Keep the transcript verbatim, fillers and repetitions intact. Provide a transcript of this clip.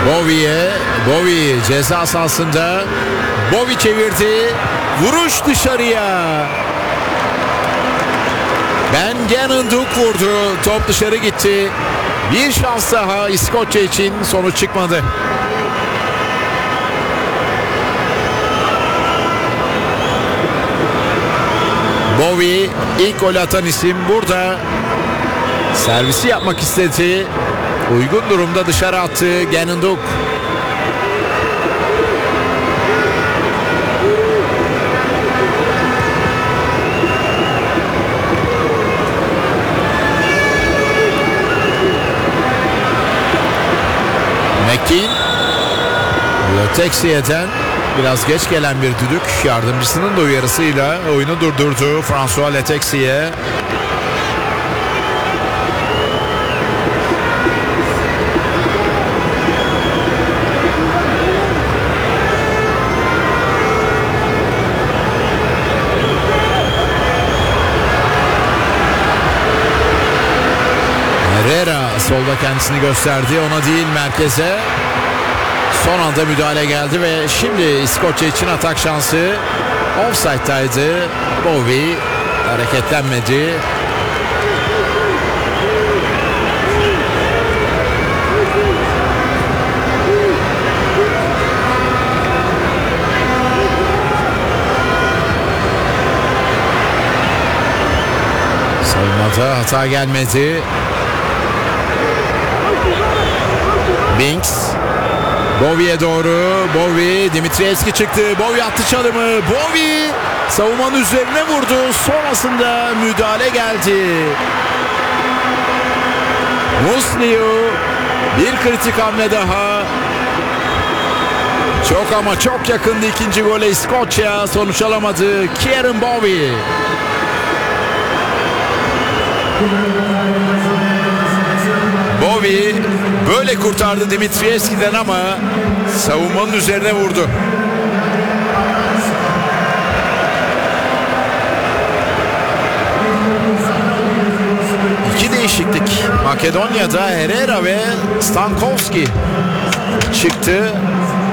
Bowie'ye. Bowie ceza sahasında. Bowie çevirdi. Vuruş dışarıya. Ben Gannon Duke vurdu. Top dışarı gitti. Bir şans daha İskoçya için, sonuç çıkmadı. Bowie ilk gol atan isim burada. Servisi yapmak istedi. Uygun durumda dışarı attı Gannon Duke. McKean Letexi'den biraz geç gelen bir düdük, yardımcısının da uyarısıyla oyunu durdurdu François Letexi'ye. Herrera solda kendisini gösterdi, ona değil merkeze. Son anda müdahale geldi ve şimdi İskoçya için atak şansı. Offside'daydı. Bowie hareketlenmedi. Savunmada hata gelmedi. Binks Bowie'ye doğru. Bowie, Dimitrievski çıktı. Bowie attı çalımı. Bowie savunmanın üzerine vurdu. Sonrasında müdahale geldi. Musliu bir kritik hamle daha. Çok ama çok yakındı ikinci gole İskoçya. Sonuç alamadı. Kieran Bowie. Bowie böyle kurtardı Dimitrievski'den ama savunmanın üzerine vurdu. İki değişiklik. Makedonya'da Herrera ve Stankovski çıktı.